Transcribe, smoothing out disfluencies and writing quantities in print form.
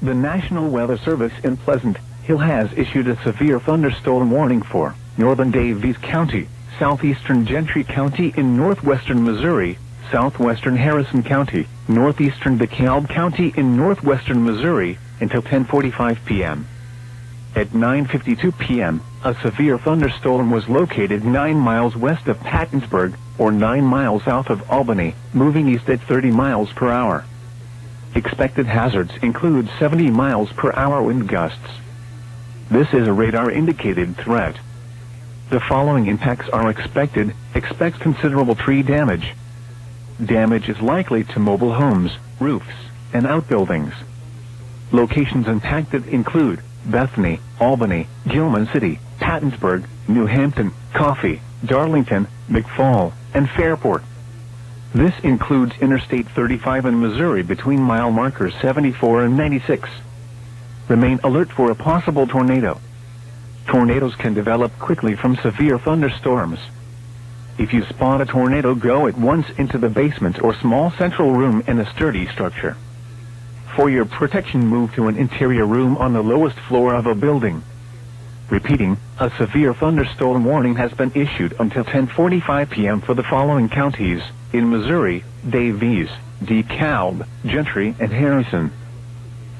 The National Weather Service in Pleasant Hill has issued a severe thunderstorm warning for northern Daviess County, southeastern Gentry County in northwestern Missouri, southwestern Harrison County, northeastern DeKalb County in northwestern Missouri, until 10:45 p.m. At 9:52 p.m., a severe thunderstorm was located 9 miles west of Pattonsburg, or 9 miles south of Albany, moving east at 30 miles per hour. Expected hazards include 70 miles per hour wind gusts. This is a radar-indicated threat. The following impacts are expected. Expect considerable tree damage. Damage is likely to mobile homes, roofs, and outbuildings. Locations impacted include Bethany, Albany, Gilman City, Pattonsburg, New Hampton, Coffee, Darlington, McFall, and Fairport. This includes Interstate 35 in Missouri between mile markers 74 and 96. Remain alert for a possible tornado. Tornadoes can develop quickly from severe thunderstorms. If you spot a tornado, go at once into the basement or small central room in a sturdy structure. For your protection, move to an interior room on the lowest floor of a building. Repeating, a severe thunderstorm warning has been issued until 10:45 p.m. for the following counties in Missouri: Daviess, DeKalb, Gentry, and Harrison.